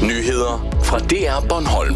Nyheder fra DR Bornholm.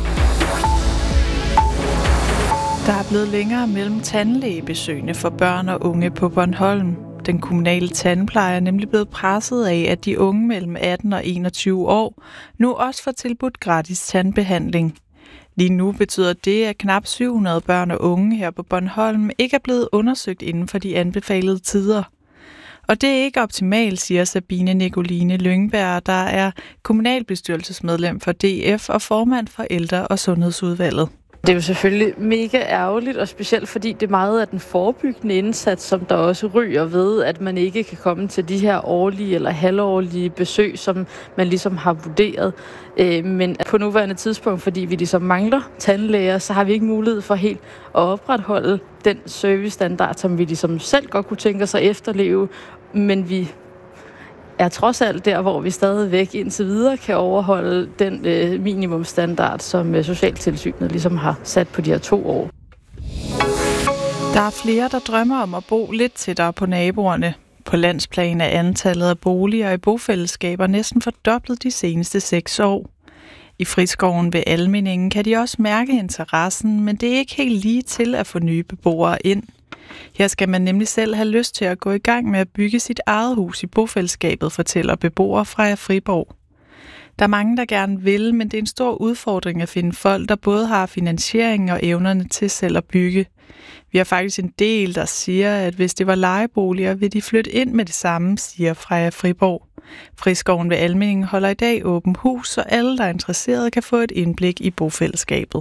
Der er blevet længere mellem tandlægebesøgene for børn og unge på Bornholm. Den kommunale tandpleje er nemlig blevet presset af, at de unge mellem 18 og 21 år nu også får tilbudt gratis tandbehandling. Lige nu betyder det, at knap 700 børn og unge her på Bornholm ikke er blevet undersøgt inden for de anbefalede tider. Og det er ikke optimalt, siger Sabine Nicoline Lyngberg, der er kommunalbestyrelsesmedlem for DF og formand for Ældre- og Sundhedsudvalget. Det er jo selvfølgelig mega ærgerligt, og specielt fordi det er meget af den forebyggende indsats, som der også ryger ved, at man ikke kan komme til de her årlige eller halvårlige besøg, som man ligesom har vurderet. Men på nuværende tidspunkt, fordi vi ligesom mangler tandlæger, så har vi ikke mulighed for helt at opretholde den servicestandard, som vi ligesom selv godt kunne tænke os at efterleve, men vi er trods alt der, hvor vi stadigvæk indtil videre kan overholde den minimumstandard, som Socialtilsynet ligesom har sat på de her 2 år. Der er flere, der drømmer om at bo lidt tættere på naboerne. På landsplan er antallet af boliger i bofællesskaber næsten fordoblet de seneste 6 år. I Friskoven ved Almindingen kan de også mærke interessen, men det er ikke helt lige til at få nye beboere ind. Her skal man nemlig selv have lyst til at gå i gang med at bygge sit eget hus i bofællesskabet, fortæller beboere fra Friborg. Der er mange, der gerne vil, men det er en stor udfordring at finde folk, der både har finansiering og evnerne til selv at bygge. Vi har faktisk en del, der siger, at hvis det var lejeboliger, vil de flytte ind med det samme, siger Freja Friborg. Friskoven ved Almindingen holder i dag åben hus, så alle, der er interesserede, kan få et indblik i bofællesskabet.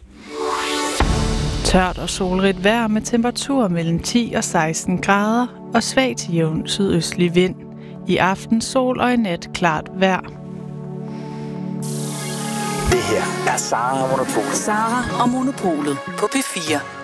Tørt og solrigt vejr med temperaturer mellem 10 og 16 grader og svag til jævn sydøstlig vind. I aften sol og i nat klart vejr. Det her er Sara og Monopolet. Sara og Monopolet på P4.